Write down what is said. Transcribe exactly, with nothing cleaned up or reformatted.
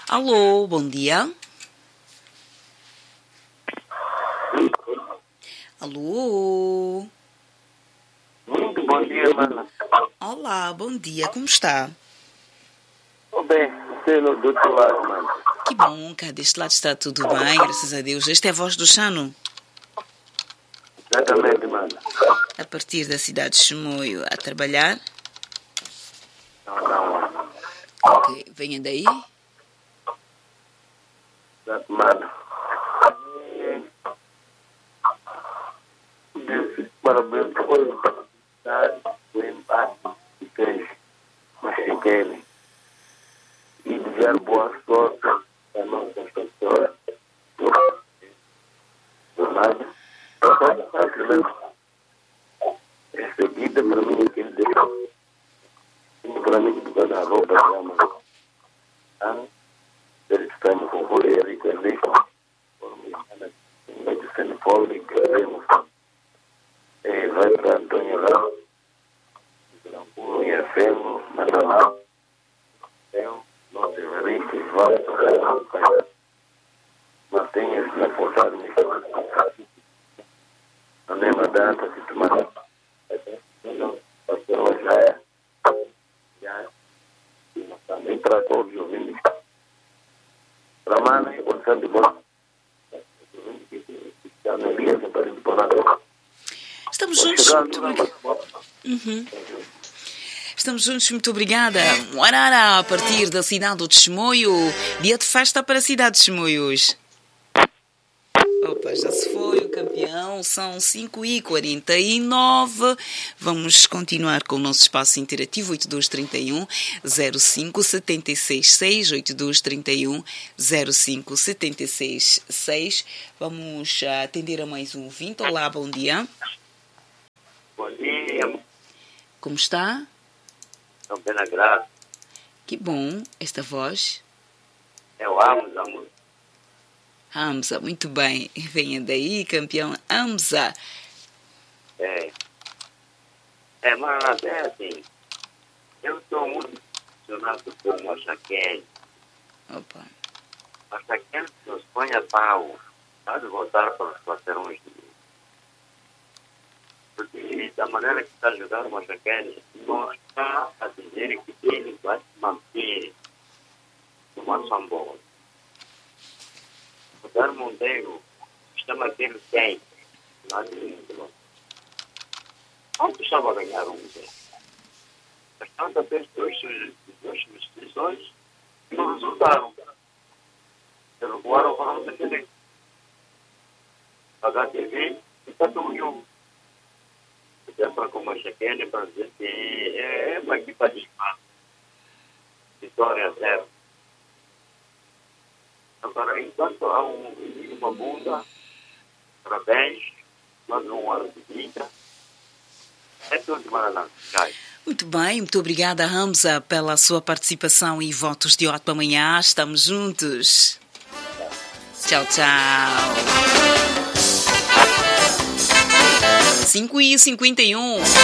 Alô, bom dia. Alô. Muito bom dia, mana. Olá, bom dia, como está? Tô bem, você no do outro lado, mano. Que bom, cá deste lado está tudo bem, graças a Deus. Esta é a voz do Chano, Exatamente, mano. a partir da cidade de Chimoio, a trabalhar. Não, não, mano. Ok, venha daí. Exato, mano. Parabéns por dar o empate que fez, mas fiquei e desejar boa sorte à nossa pessoa. Por nada. Essa vida para mim é que ele deixou. Para mim, por causa da roupa, chama. Ah, ele está no conforto, ele é rico, por mim, vai sendo pobre, queremos. Eh, vai para Antônio Ramos, Minha Femo, Manoel, eu, nosso Evaristo, vai tocar, mantenha-se na portada, na mesma data, se tomar, pastor já é, já também para todos os ouvintes, para a mãe, o Santo Bom, já não havia sempre por nada. Estamos juntos. Muito uhum. Estamos juntos, muito obrigada. Moarara, a partir da cidade de Chimoio. Dia de festa para a cidade de Chimoio hoje. Opa, já se foi o campeão. São cinco e quarenta e nove. Vamos continuar com o nosso espaço interativo. oito dois três um, zero cinco sete seis seis. oito dois três um, zero cinco sete seis seis. Vamos atender a mais um ouvinte. Olá, bom dia. Bom dia. Como está? Estou bem na graça. Que bom, esta voz. É o Hamza, amor. Hamza, muito bem. Venha daí, campeão Hamza. É. É, mas é assim. Eu estou muito impressionado com o Machaquene. Opa. Machaquene nos põe a pau. Pode voltar para os patrões de porque da maneira que está jogando o Machaquene, não está a dizer que ele vai se manter numa ação boa. O Dar Monteiro está mantendo quem? Lá de Lima. Quanto estava a ganhar um zero? Mas tanto fez duas substituições e não resultaram. Eles voaram para não se pagar T V e está todo jogo. É para como a Machaquene, para dizer que é uma equipa de espaço. Vitória zero. Agora, enquanto há um, uma bunda, parabéns, mais um ano de vida. É tudo de Maraná. Muito bem, muito obrigada, Hamza, pela sua participação e votos de ótima manhã. Estamos juntos. Tchau, tchau. cinco e cinquenta e um.